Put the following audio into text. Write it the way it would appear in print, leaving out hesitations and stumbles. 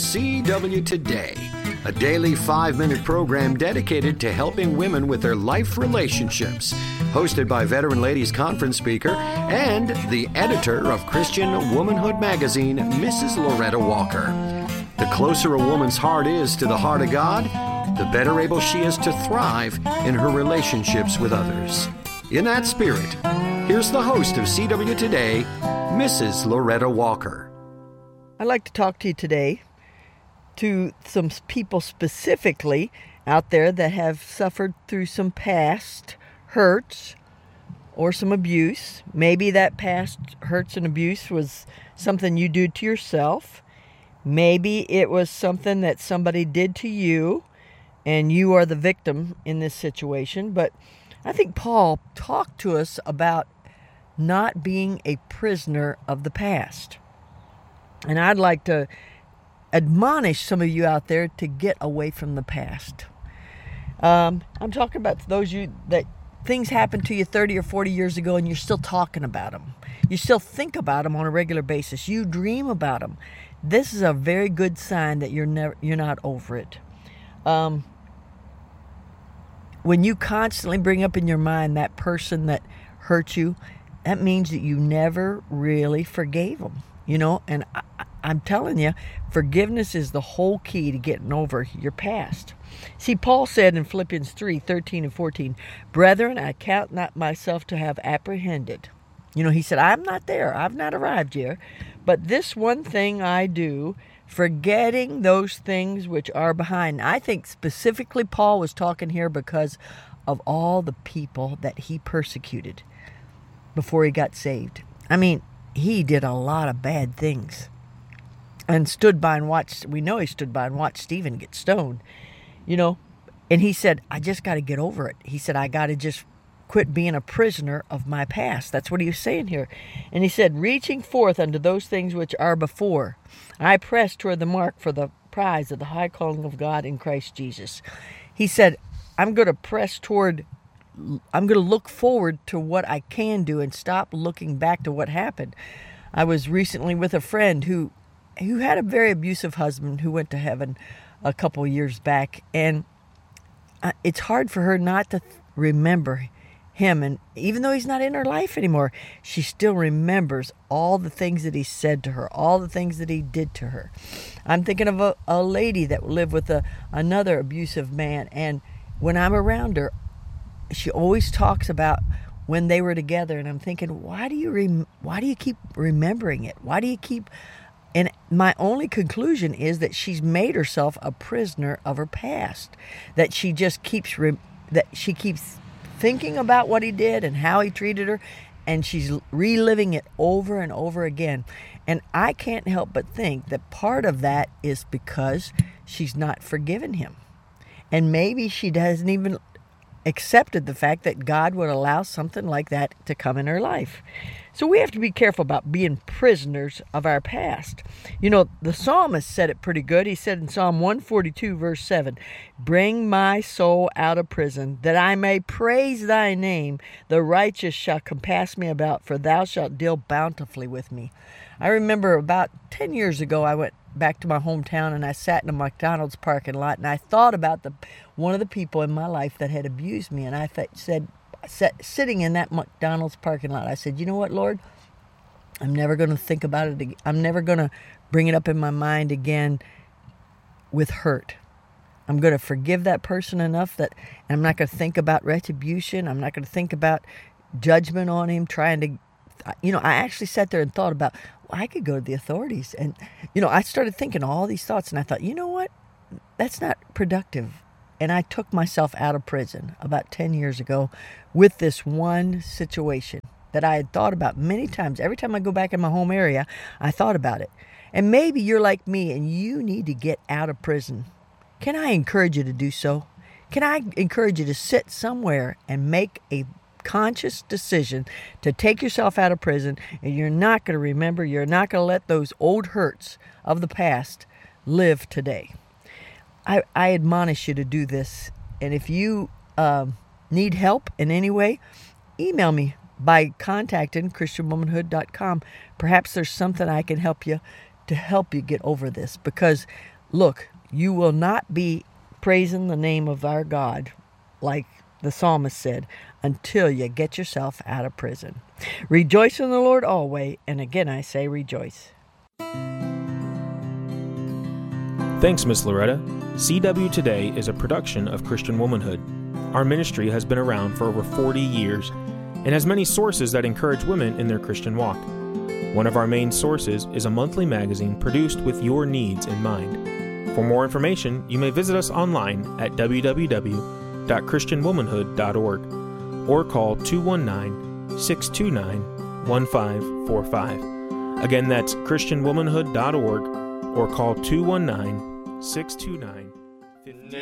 CW Today, a daily 5-minute program dedicated to helping women with their life relationships. Hosted by veteran ladies conference speaker and the editor of Christian Womanhood magazine, Mrs. Loretta Walker. The closer a woman's heart is to the heart of God, the better able she is to thrive in her relationships with others. In that spirit, here's the host of CW Today, Mrs. Loretta Walker. I'd like to talk to you today to some people specifically out there that have suffered through some past hurts or some abuse. Maybe that past hurts and abuse was something you did to yourself. Maybe it was something that somebody did to you and you are the victim in this situation. But I think Paul talked to us about not being a prisoner of the past. And I'd like to admonish some of you out there to get away from the past. I'm talking about those of you that things happened to you 30 or 40 years ago and you're still talking about them. You still think about them on a regular basis. You dream about them. This is a very good sign that you're not over it. When you constantly bring up in your mind that person that hurt you, that means that you never really forgave them. You know, and I'm telling you, forgiveness is the whole key to getting over your past. See, Paul said in Philippians 3:13 and 14, "Brethren, I count not myself to have apprehended." You know, he said, I'm not there. I've not arrived here. But this one thing I do, forgetting those things which are behind. I think specifically Paul was talking here because of all the people that he persecuted before he got saved. I mean, he did a lot of bad things and stood by and watched. We know he stood by and watched Stephen get stoned, you know, and he said, I just got to get over it. He said, I got to just quit being a prisoner of my past. That's what he was saying here. And he said, reaching forth unto those things which are before, I press toward the mark for the prize of the high calling of God in Christ Jesus. He said, I'm going to look forward to what I can do and stop looking back to what happened. I was recently with a friend who had a very abusive husband who went to heaven a couple years back. And it's hard for her not to remember him. And even though he's not in her life anymore, she still remembers all the things that he said to her, all the things that he did to her. I'm thinking of a lady that lived with another abusive man. And when I'm around her, she always talks about when they were together, and I'm thinking, why do you keep remembering it? Why do you keep? And my only conclusion is that she's made herself a prisoner of her past. That she just keeps thinking about what he did and how he treated her, and she's reliving it over and over again. And I can't help but think that part of that is because she's not forgiven him, and maybe she doesn't even accepted the fact that God would allow something like that to come in her life. So we have to be careful about being prisoners of our past. You know, the psalmist said it pretty good. He said in Psalm 142, verse 7, "Bring my soul out of prison, that I may praise thy name. The righteous shall compass me about, for thou shalt deal bountifully with me." I remember about 10 years ago, I went back to my hometown and I sat in a McDonald's parking lot and I thought about one of the people in my life that had abused me. And I said, sitting in that McDonald's parking lot, I said, you know what, Lord? I'm never going to think about it again. I'm never going to bring it up in my mind again with hurt. I'm going to forgive that person enough that I'm not going to think about retribution. I'm not going to think about judgment on him, trying to, you know, I actually sat there and thought about, I could go to the authorities. And, you know, I started thinking all these thoughts and I thought, you know what? That's not productive. And I took myself out of prison about 10 years ago with this one situation that I had thought about many times. Every time I go back in my home area, I thought about it. And maybe you're like me and you need to get out of prison. Can I encourage you to do so? Can I encourage you to sit somewhere and make a conscious decision to take yourself out of prison, and you're not going to remember, you're not going to let those old hurts of the past live today. I admonish you to do this. And if you need help in any way, email me by contacting christianwomanhood.com. Perhaps there's something I can help you to help you get over this, because Look, you will not be praising the name of our God, like the psalmist said, until you get yourself out of prison. Rejoice in the Lord always, and again I say rejoice. Thanks, Miss Loretta. CW Today is a production of Christian Womanhood. Our ministry has been around for over 40 years and has many sources that encourage women in their Christian walk. One of our main sources is a monthly magazine produced with your needs in mind. For more information, you may visit us online at www.christianwomanhood.org or call 219-629-1545. Again, that's christianwomanhood.org or call 219-629-1545.